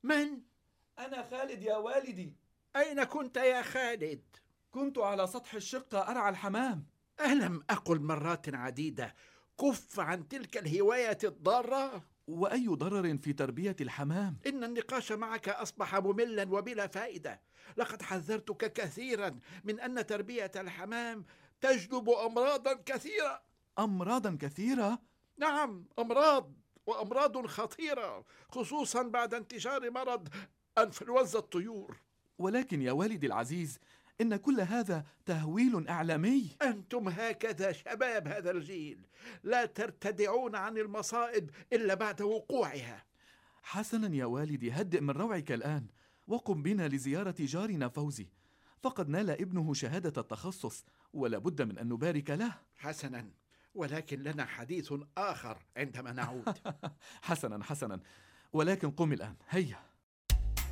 من؟ أنا خالد يا والدي. أين كنت يا خالد؟ كنت على سطح الشقة أرعى الحمام. ألم أقل مرات عديدة كف عن تلك الهواية الضارة؟ وأي ضرر في تربية الحمام؟ إن النقاش معك أصبح مملا وبلا فائدة. لقد حذرتك كثيرا من أن تربية الحمام تجلب أمراضا كثيرة. أمراضا كثيرة؟ نعم، وأمراض خطيرة، خصوصا بعد انتشار مرض أنفلونزا الطيور. ولكن يا والدي العزيز، إن كل هذا تهويل إعلامي. أنتم هكذا شباب هذا الجيل، لا ترتدعون عن المصائب إلا بعد وقوعها. حسنا يا والدي، هدئ من روعك الآن، وقم بنا لزيارة جارنا فوزي، فقد نال ابنه شهادة التخصص، ولا بد من أن نبارك له. حسنا، ولكن لنا حديث آخر عندما نعود. حسنا، ولكن قم الآن، هيا.